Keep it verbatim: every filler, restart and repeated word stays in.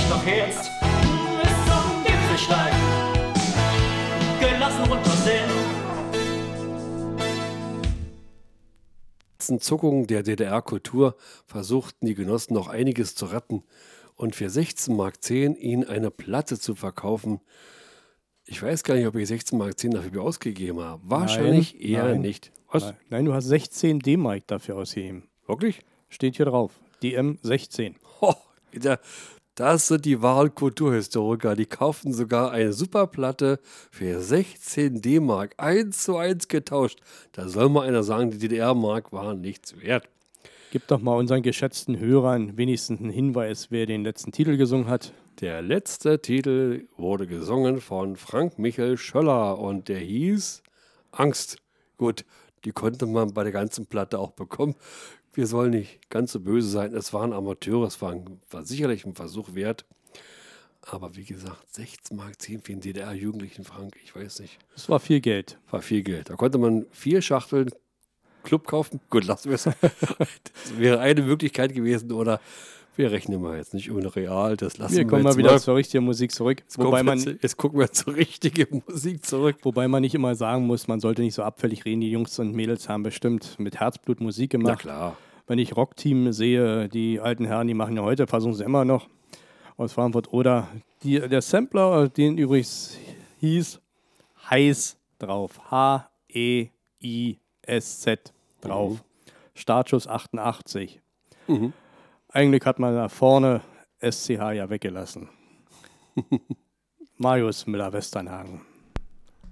ich doch jetzt bis zum Gipfelsteig gelassen runtersehen. Zuckungen der D D R-Kultur versuchten die Genossen noch einiges zu retten und für sechzehn Mark zehn ihnen eine Platte zu verkaufen. Ich weiß gar nicht, ob ich sechzehn Mark zehn dafür ausgegeben habe. Wahrscheinlich nein, eher nein, nicht. Was? Nein, nein, du hast sechzehn D-Mark dafür ausgegeben. Wirklich? Steht hier drauf. D M sechzehn. Oh, da, das sind die wahren Kulturhistoriker. Die kauften sogar eine Superplatte für sechzehn D-Mark. Eins zu eins getauscht. Da soll mal einer sagen, die D D R-Mark war nichts wert. Gib doch mal unseren geschätzten Hörern wenigstens einen Hinweis, wer den letzten Titel gesungen hat. Der letzte Titel wurde gesungen von Frank Michael Schöller und der hieß Angst. Gut, die konnte man bei der ganzen Platte auch bekommen. Wir sollen nicht ganz so böse sein. Es waren Amateure, es war, ein, war sicherlich ein Versuch wert. Aber wie gesagt, sechzehn Mark zehn für den D D R-Jugendlichen Frank, ich weiß nicht. Das war viel Geld. War viel Geld. Da konnte man vier Schachteln Club kaufen. Gut, lassen wir es. Das wäre eine Möglichkeit gewesen. Oder wir rechnen mal jetzt nicht ohne Real. Das lassen wir Wir kommen jetzt mal wieder mal. zur richtigen Musik zurück. Jetzt, Wobei wir man, zu, jetzt gucken wir zur richtigen Musik zurück. wobei man nicht immer sagen muss, man sollte nicht so abfällig reden. Die Jungs und Mädels haben bestimmt mit Herzblut Musik Na gemacht. klar. Wenn ich Rockteam sehe, die alten Herren, die machen ja heute, versuchen sie immer noch aus Frankfurt oder die, der Sampler, den übrigens hieß Heiß drauf. H E I S Z drauf. Mhm. Startschuss achtundachtzig. Mhm. Eigentlich hat man da vorne S C H ja weggelassen. Marius Müller-Westernhagen.